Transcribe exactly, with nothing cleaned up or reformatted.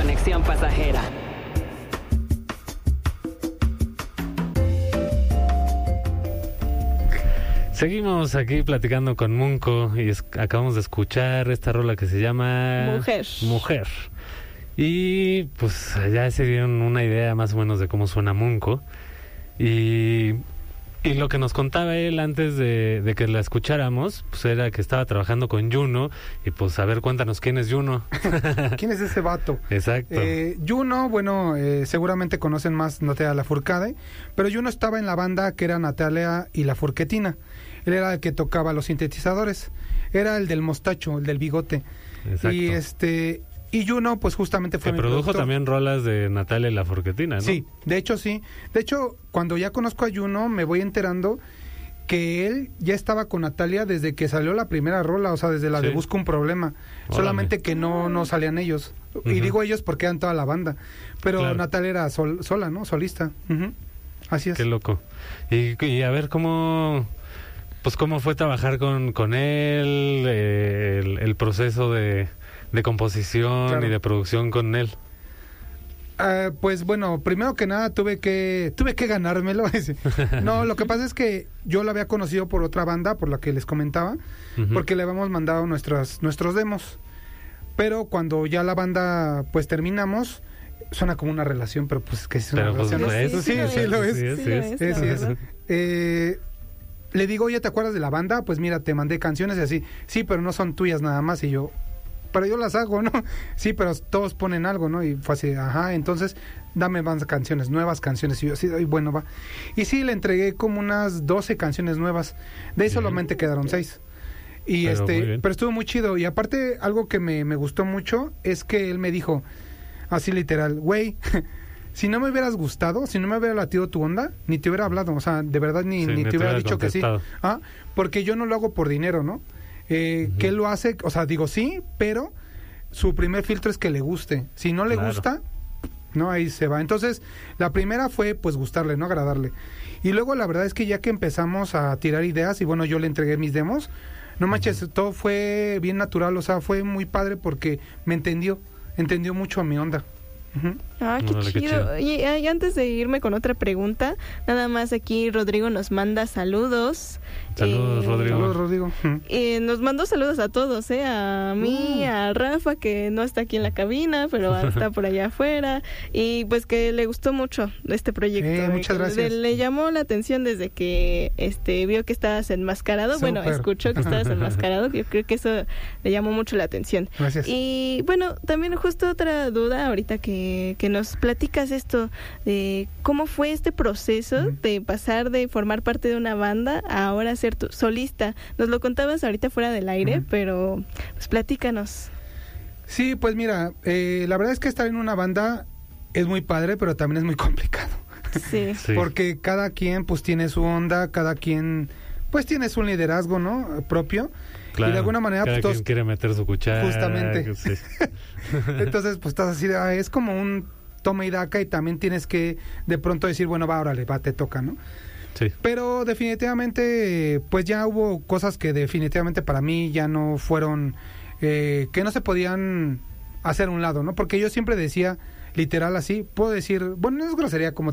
conexión pasajera. Seguimos aquí platicando con Munco y es, acabamos de escuchar esta rola que se llama Mujer. Mujer. Y pues ya se dieron una idea más o menos de cómo suena Munco. Y, y lo que nos contaba él antes de, de que la escucháramos, pues era que estaba trabajando con Juno. Y pues a ver, cuéntanos quién es Juno. ¿Quién es ese vato? Exacto. Eh, Juno, bueno, eh, seguramente conocen más Natalia Lafourcade, pero Juno estaba en la banda que era Natalia y Lafourquetina. Él era el que tocaba los sintetizadores, era el del mostacho, el del bigote. Exacto. Y este y Juno pues justamente fue que mi produjo productor. también rolas de Natalia Lafourquetina, ¿no? Sí, de hecho sí. De hecho, cuando ya conozco a Juno, me voy enterando que él ya estaba con Natalia desde que salió la primera rola, o sea, desde la Sí. de Busco un Problema. Órale. Solamente que no, no salían ellos. Uh-huh. Y digo ellos porque eran toda la banda. Pero Claro. Natalia era sol, sola, ¿no? Solista. Uh-huh. Así es. Qué loco. Y, y a ver cómo... Pues cómo fue trabajar con, con él, eh, el, el proceso de, de composición Claro. y de producción con él. Uh, pues bueno, primero que nada tuve que tuve que ganármelo. No, lo que pasa es que yo lo había conocido por otra banda, por la que les comentaba, Uh-huh. porque le habíamos mandado nuestras, nuestros demos. Pero cuando ya la banda, pues terminamos, suena como una relación, pero pues que es una Pero pues relación. eso sí, sí, sí, lo es. sí es, Sí sí lo es. es, Sí, la sí es. verdad. Eh, le digo, oye, ¿te acuerdas de la banda? Pues mira, te mandé canciones y así. Sí, pero no son tuyas nada más. Y yo, pero yo las hago, ¿no? Sí, pero todos ponen algo, ¿no? Y fue así, ajá, entonces dame más canciones, nuevas canciones. Y yo, sí, ay, bueno, va. Y sí, le entregué como unas doce canciones nuevas. De ahí Bien. solamente quedaron seis. Y Pero muy este, bien. pero estuvo muy chido. Y aparte, algo que me, me gustó mucho es que él me dijo, así literal, güey, si no me hubieras gustado, si no me hubiera latido tu onda, ni te hubiera hablado, o sea, de verdad ni, Sí, ni ni te te hubiera hubiera dicho que sí. contestado. Ah, porque yo no lo hago por dinero, ¿no? Eh, Ujú. Que él lo hace, o sea, digo sí, pero su primer filtro es que le guste. Si no le Claro. gusta, no, ahí se va. Entonces, la primera fue pues gustarle, no agradarle. Y luego la verdad es que ya que empezamos a tirar ideas y bueno, yo le entregué mis demos, no manches, todo fue bien natural, o sea, fue muy padre porque me entendió, entendió mucho a mi onda. Ujú. Ah, qué Órale, qué chido. chido. Y, y antes de irme con otra pregunta, nada más aquí Rodrigo nos manda saludos. Saludos, Rodrigo. Saludos, Rodrigo. Ujú. Eh, nos mandó saludos a todos, ¿eh? A mí, Mm. a Rafa, que no está aquí en la cabina, pero está por allá afuera. Y pues que le gustó mucho este proyecto. Eh, muchas Que gracias. Le, le llamó la atención desde que este vio que estabas enmascarado. Bueno, Súper. escuchó que estabas enmascarado. Yo creo que eso le llamó mucho la atención. Gracias. Y bueno, también justo otra duda ahorita que, que nos platicas esto de cómo fue este proceso Ujú. de pasar de formar parte de una banda a ahora ser tu solista. Nos lo contabas ahorita fuera del aire, Ujú. pero pues platícanos. Sí, pues mira, eh, la verdad es que estar en una banda es muy padre, pero también es muy complicado. Sí. Sí. Porque cada quien pues tiene su onda, cada quien pues tiene su liderazgo, ¿no? Propio. Claro, y de alguna manera cada pues todos... quien quiere meter su cuchara. Justamente. Sí. Entonces pues estás así, de, ah, es como un toma y daca y también tienes que de pronto decir, bueno, va, órale, va, te toca, ¿no? Sí. Pero definitivamente, pues ya hubo cosas que definitivamente para mí ya no fueron, eh, que no se podían hacer a un lado, ¿no? Porque yo siempre decía, literal así, puedo decir, bueno, no es grosería como